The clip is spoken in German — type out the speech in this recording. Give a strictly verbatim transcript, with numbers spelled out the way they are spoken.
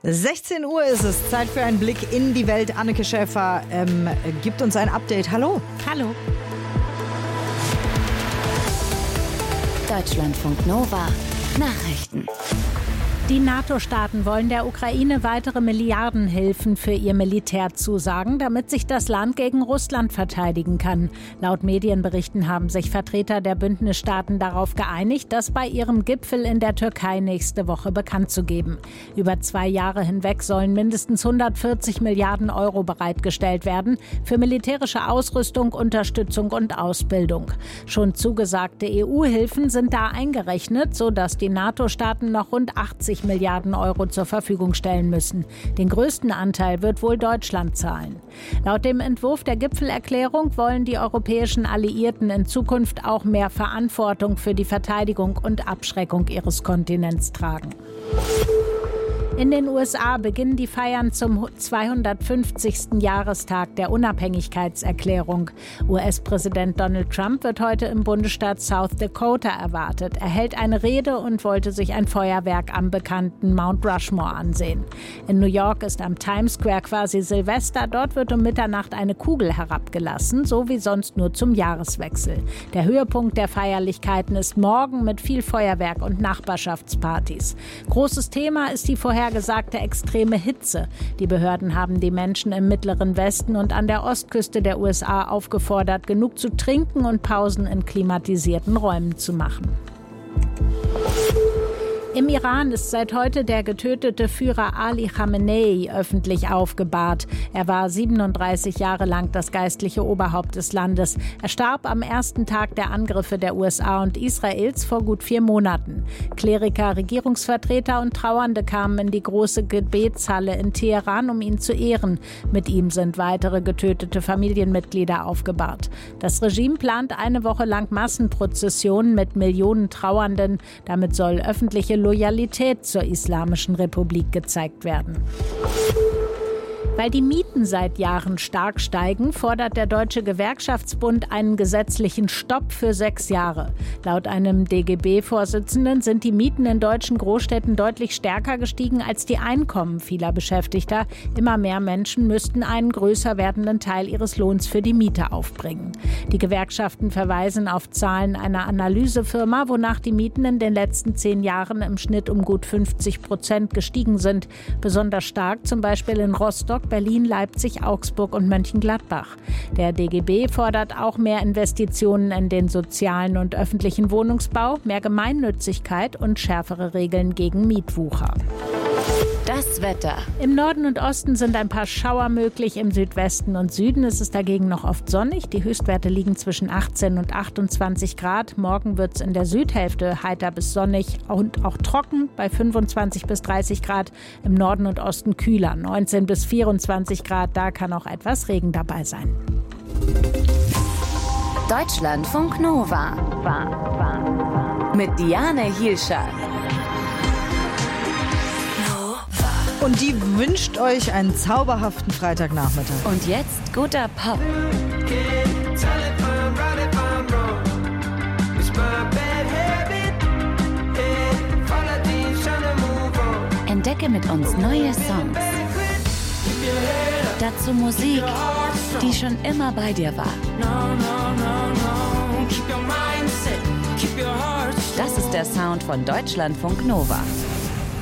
sechzehn Uhr ist es, Zeit für einen Blick in die Welt. Anneke Schäfer ähm, gibt uns ein Update. Hallo. Hallo. Deutschlandfunk Nova Nachrichten. Die NATO-Staaten wollen der Ukraine weitere Milliardenhilfen für ihr Militär zusagen, damit sich das Land gegen Russland verteidigen kann. Laut Medienberichten haben sich Vertreter der Bündnisstaaten darauf geeinigt, das bei ihrem Gipfel in der Türkei nächste Woche bekannt zu geben. Über zwei Jahre hinweg sollen mindestens hundertvierzig Milliarden Euro bereitgestellt werden für militärische Ausrüstung, Unterstützung und Ausbildung. Schon zugesagte E U-Hilfen sind da eingerechnet, sodass die NATO-Staaten noch rund achtzig Milliarden Euro zur Verfügung stellen müssen. Den größten Anteil wird wohl Deutschland zahlen. Laut dem Entwurf der Gipfelerklärung wollen die europäischen Alliierten in Zukunft auch mehr Verantwortung für die Verteidigung und Abschreckung ihres Kontinents tragen. In den U S A beginnen die Feiern zum zweihundertfünfzigsten Jahrestag der Unabhängigkeitserklärung. U S-Präsident Donald Trump wird heute im Bundesstaat South Dakota erwartet. Er hält eine Rede und wollte sich ein Feuerwerk am bekannten Mount Rushmore ansehen. In New York ist am Times Square quasi Silvester. Dort wird um Mitternacht eine Kugel herabgelassen, so wie sonst nur zum Jahreswechsel. Der Höhepunkt der Feierlichkeiten ist morgen mit viel Feuerwerk und Nachbarschaftspartys. Großes Thema ist die vorher gesagte extreme Hitze. Die Behörden haben die Menschen im mittleren Westen und an der Ostküste der U S A aufgefordert, genug zu trinken und Pausen in klimatisierten Räumen zu machen. Im Iran ist seit heute der getötete Führer Ali Khamenei öffentlich aufgebahrt. Er war siebenunddreißig Jahre lang das geistliche Oberhaupt des Landes. Er starb am ersten Tag der Angriffe der U S A und Israels vor gut vier Monaten. Kleriker, Regierungsvertreter und Trauernde kamen in die große Gebetshalle in Teheran, um ihn zu ehren. Mit ihm sind weitere getötete Familienmitglieder aufgebahrt. Das Regime plant eine Woche lang Massenprozessionen mit Millionen Trauernden. Damit soll öffentliche Loyalität zur Islamischen Republik gezeigt werden. Weil die Mieten seit Jahren stark steigen, fordert der Deutsche Gewerkschaftsbund einen gesetzlichen Stopp für sechs Jahre. Laut einem D G B-Vorsitzenden sind die Mieten in deutschen Großstädten deutlich stärker gestiegen als die Einkommen vieler Beschäftigter. Immer mehr Menschen müssten einen größer werdenden Teil ihres Lohns für die Miete aufbringen. Die Gewerkschaften verweisen auf Zahlen einer Analysefirma, wonach die Mieten in den letzten zehn Jahren im Schnitt um gut fünfzig Prozent gestiegen sind. Besonders stark zum Beispiel in Rostock, Berlin, Leipzig, Augsburg und Mönchengladbach. Der D G B fordert auch mehr Investitionen in den sozialen und öffentlichen Wohnungsbau, mehr Gemeinnützigkeit und schärfere Regeln gegen Mietwucher. Das Wetter. Im Norden und Osten sind ein paar Schauer möglich, im Südwesten und Süden ist es dagegen noch oft sonnig. Die Höchstwerte liegen zwischen achtzehn und achtundzwanzig Grad. Morgen wird es in der Südhälfte heiter bis sonnig und auch trocken bei fünfundzwanzig bis dreißig Grad. Im Norden und Osten kühler, neunzehn bis vierundzwanzig Grad. Da kann auch etwas Regen dabei sein. Deutschlandfunk Nova. Mit Diane Hielscher. Und die wünscht euch einen zauberhaften Freitagnachmittag. Und jetzt guter Pop. Entdecke mit uns neue Songs. Dazu Musik, die schon immer bei dir war. Das ist der Sound von Deutschlandfunk Nova.